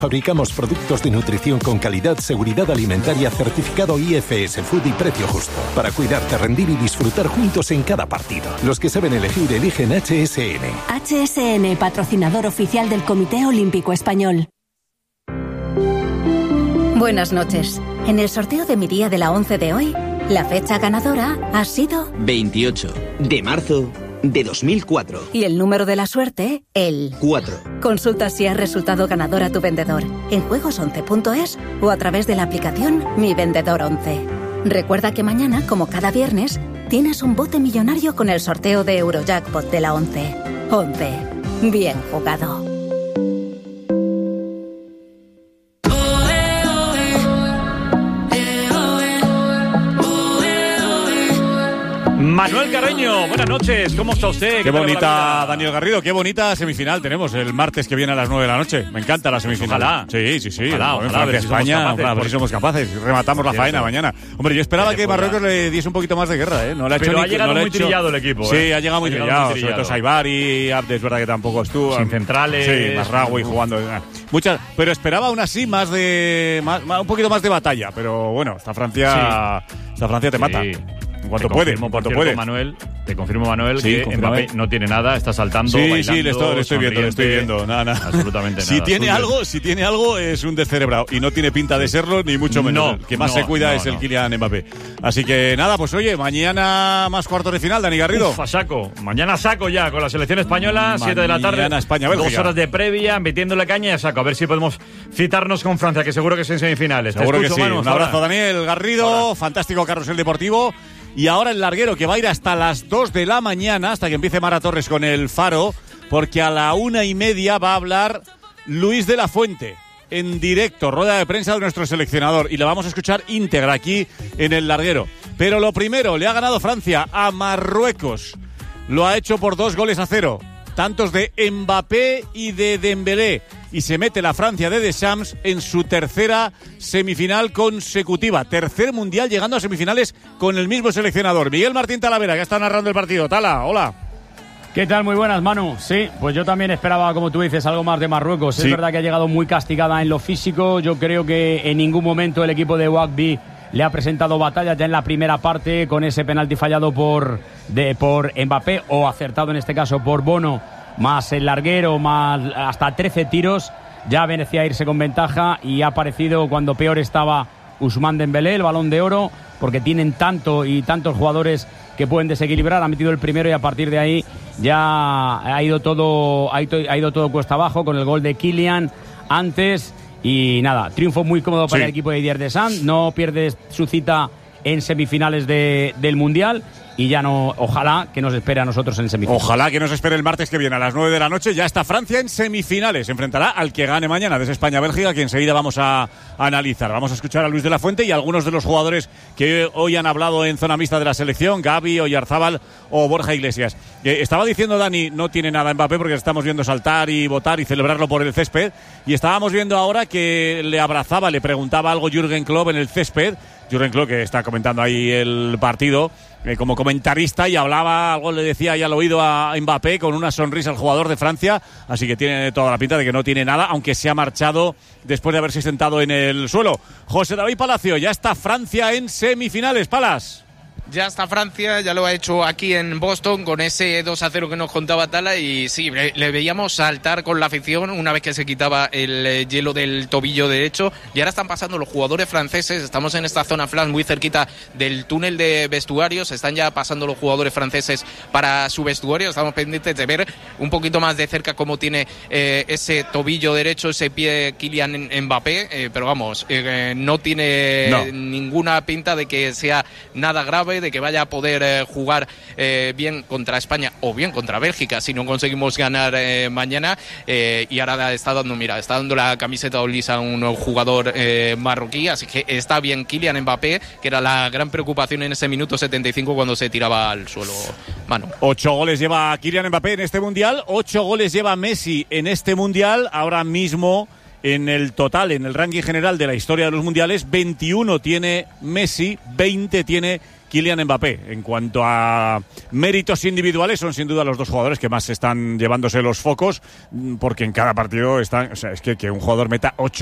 Fabricamos productos de nutrición con calidad, seguridad alimentaria, certificado IFS Food y precio justo. Para cuidarte, rendir y disfrutar juntos en cada partido. Los que saben elegir, eligen HSN. HSN, patrocinador oficial del Comité Olímpico Español. Buenas noches. En el sorteo de mi día de la 11 de hoy, la fecha ganadora ha sido 28 de marzo de 2004. Y el número de la suerte, el 4. Consulta si has resultado ganador a tu vendedor en juegos11.es o a través de la aplicación Mi Vendedor 11. Recuerda que mañana, como cada viernes, tienes un bote millonario con el sorteo de Eurojackpot de la 11. 11. Bien jugado. Manuel Carreño, buenas noches, ¿cómo está usted? Qué bonita, Daniel Garrido, qué bonita semifinal tenemos el martes que viene a las 9 de la noche. Me encanta la semifinal. Ojalá. Sí. Ojalá, Francia, España, a ver si somos capaces. Rematamos la faena mañana. Hombre, yo esperaba que Marruecos le diese un poquito más de guerra, ¿eh? No le ha hecho Pero ni, ha llegado no muy trillado el equipo, ¿eh? Sí, ha llegado muy trillado. Sobre todo Saibari, Abde, es verdad que tampoco estuvo. Sin centrales. Sí, Masraoui jugando. Muchas, pero esperaba aún así un poquito más de batalla. Pero bueno, esta Francia te mata. En cuanto puede, Manuel, te confirmo, Manuel, que Mbappé no tiene nada, está saltando, bailando, le estoy viendo. Nada. Absolutamente si nada. Si tiene algo, es un descerebrado. Y no tiene pinta de serlo, ni mucho menos. El que más se cuida es el Kylian Mbappé. Así que nada, pues oye, mañana más cuartos de final, Dani Garrido. A saco. Mañana saco ya con la selección española, 7 de la tarde. Mañana España-Bélgica. 2 horas de previa, metiéndole caña y a saco. A ver si podemos citarnos con Francia, que seguro que es en semifinales. Seguro que sí. Manu, un abrazo, Daniel Garrido. Fantástico carrusel deportivo. Y ahora el larguero que va a ir hasta las 2 de la mañana, hasta que empiece Mara Torres con el Faro, porque a la 1:30 va a hablar Luis de la Fuente, en directo, rueda de prensa de nuestro seleccionador, y la vamos a escuchar íntegra aquí en el larguero. Pero lo primero, le ha ganado Francia a Marruecos. Lo ha hecho por 2-0, tantos de Mbappé y de Dembélé. Y se mete la Francia de Deschamps en su tercera semifinal consecutiva. Tercer mundial llegando a semifinales con el mismo seleccionador. Miguel Martín Talavera, que está narrando el partido. Tala, hola. ¿Qué tal? Muy buenas, Manu. Sí, pues yo también esperaba, como tú dices, algo más de Marruecos. Sí. Es verdad que ha llegado muy castigada en lo físico. Yo creo que en ningún momento el equipo de Ouakbi le ha presentado batalla ya en la primera parte con ese penalti fallado por Mbappé, o acertado en este caso por Bono, más el larguero, más hasta 13 tiros. Ya merecía irse con ventaja y ha aparecido cuando peor estaba Ousmane Dembélé, el Balón de Oro, porque tienen tantos jugadores que pueden desequilibrar. Ha metido el primero y a partir de ahí ya ha ido todo cuesta abajo con el gol de Kylian antes. Y nada, triunfo muy cómodo para el equipo de Didier Deschamps. No pierde su cita en semifinales del Mundial. Y ya no, ojalá que nos espere a nosotros en semifinales. Ojalá que nos espere el martes que viene a las 9 de la noche. Ya está Francia en semifinales. Se enfrentará al que gane mañana desde España-Bélgica, que enseguida vamos a analizar. Vamos a escuchar a Luis de la Fuente y a algunos de los jugadores que hoy han hablado en zona mixta de la selección, Gavi, Oyarzábal o Borja Iglesias. Estaba diciendo Dani, no tiene nada Mbappé porque estamos viendo saltar y votar y celebrarlo por el césped. Y estábamos viendo ahora que le preguntaba algo Jürgen Klopp en el césped. Jürgen Klopp, que está comentando ahí el partido como comentarista, y hablaba, algo le decía ahí al oído a Mbappé con una sonrisa al jugador de Francia, así que tiene toda la pinta de que no tiene nada, aunque se ha marchado después de haberse sentado en el suelo. José David Palacio, ya está Francia en semifinales. Palas. Ya está Francia, ya lo ha hecho aquí en Boston con ese 2-0 que nos contaba Tala, y sí, le veíamos saltar con la afición una vez que se quitaba el hielo del tobillo derecho. Y ahora están pasando los jugadores franceses, estamos en esta zona flash muy cerquita del túnel de vestuarios, están ya pasando los jugadores franceses para su vestuario. Estamos pendientes de ver un poquito más de cerca cómo tiene ese tobillo derecho, ese pie Kylian Mbappé, pero vamos, no tiene ninguna pinta de que sea nada grave, de que vaya a poder jugar bien contra España o bien contra Bélgica si no conseguimos ganar mañana. Y ahora está dando la camiseta o lisa a un jugador marroquí, así que está bien Kylian Mbappé, que era la gran preocupación en ese minuto 75 cuando se tiraba al suelo. Manu. 8 goles lleva Kylian Mbappé en este Mundial, 8 goles lleva Messi en este Mundial. Ahora mismo en el total, en el ranking general de la historia de los mundiales, 21 tiene Messi, 20 tiene Kylian Mbappé. En cuanto a méritos individuales, son sin duda los dos jugadores que más están llevándose los focos, porque en cada partido están, o sea, es que un jugador meta 8